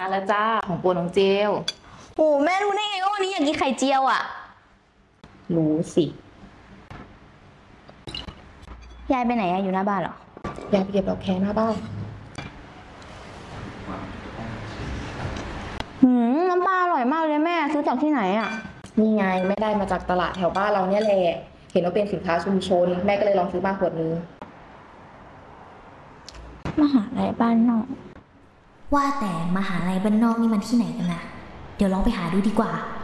แล้วจ้าของโปรดน้องเจลโอ้แม่รู้ได้ไงว่าวันนี้อยากกินไข่เจียวอ่ะรู้สิยายไปไหนอะอยู่หน้าบ้านเหรออยากไปเก็บดอกแคหน้าบ้านน้ำปลาอร่อยมากเลยแม่ซื้อจากที่ไหนอ่ะนี่ไงไม่ได้มาจากตลาดแถวบ้านเราเนี่ยแหละเห็นว่าเป็นสินค้าชุมชนแม่ก็เลยลองซื้อมาขวดนึงมหาลัยบ้านนอกว่าแต่มหาลัยบ้านนอกนี่มันที่ไหนกันนะเดี๋ยวลองไปหาดูดีกว่า